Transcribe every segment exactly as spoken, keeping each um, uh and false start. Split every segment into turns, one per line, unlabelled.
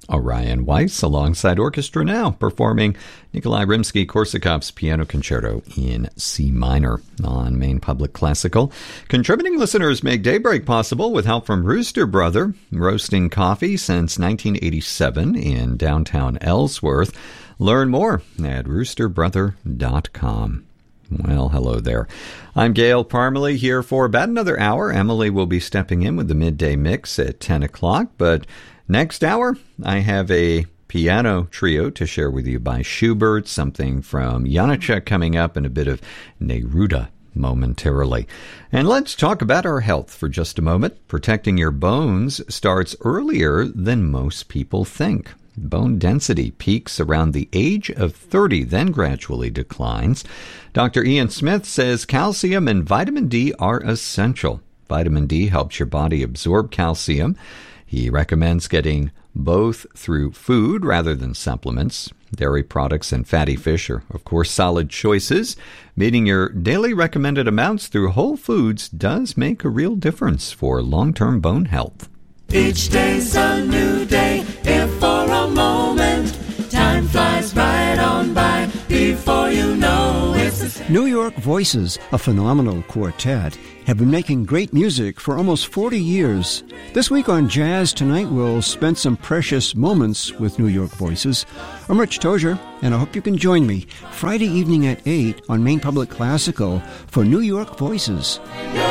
Orion Weiss alongside orchestra now, performing Nikolai Rimsky-Korsakov's Piano Concerto in C minor on Maine Public Classical. Contributing listeners make Daybreak possible with help from Rooster Brother, roasting coffee since nineteen eighty-seven in downtown Ellsworth. Learn more at rooster brother dot com. Well, hello there. I'm Gail Parmalee here for about another hour. Emily will be stepping in with the midday mix at ten o'clock, but next hour I have a piano trio to share with you by Schubert, something from Janacek coming up, and a bit of Neruda momentarily. And let's talk about our health for just a moment. Protecting your bones starts earlier than most people think. Bone density peaks around the age of thirty, then gradually declines. Doctor Ian Smith says calcium and vitamin D are essential. Vitamin D helps your body absorb calcium. He recommends getting both through food rather than supplements. Dairy products and fatty fish are, of course, solid choices. Meeting your daily recommended amounts through whole foods does make a real difference for long-term bone health.
Each day's a new day, if for a moment time flies right on by, before you know it's the same.
New York Voices, a phenomenal quartet, have been making great music for almost forty years. This week on Jazz Tonight, we'll spend some precious moments with New York Voices. I'm Rich Tozier, and I hope you can join me Friday evening at eight on Maine Public Classical for New York Voices.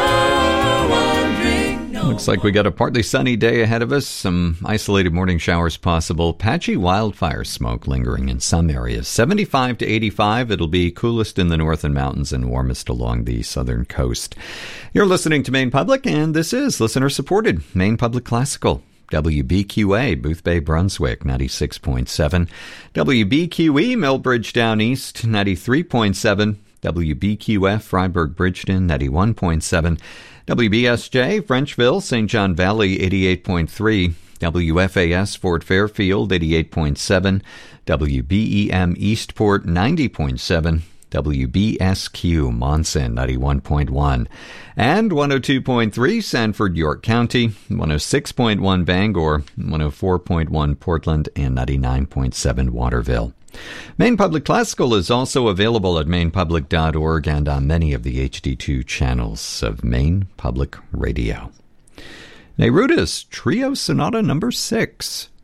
Looks like we got a partly sunny day ahead of us, some isolated morning showers possible, patchy wildfire smoke lingering in some areas. seventy-five to eighty-five, it'll be coolest in the northern mountains and warmest along the southern coast. You're listening to Maine Public, and this is listener-supported Maine Public Classical. W B Q A, Booth Bay, Brunswick, ninety-six point seven. W B Q E, Millbridge Down East, ninety-three point seven. W B Q F, Freiburg, Bridgeton, ninety-one point seven. W B S J, Frenchville, Saint John Valley, eighty-eight point three. W F A S, Fort Fairfield, eighty-eight point seven. W B E M, Eastport, ninety point seven. W B S Q, Monson, ninety-one point one. And one oh two point three, Sanford, York County, one oh six point one, Bangor, one oh four point one, Portland, and ninety-nine point seven, Waterville. Maine Public Classical is also available at maine public dot org and on many of the H D two channels of Maine Public Radio. Neruda's Trio Sonata Number six.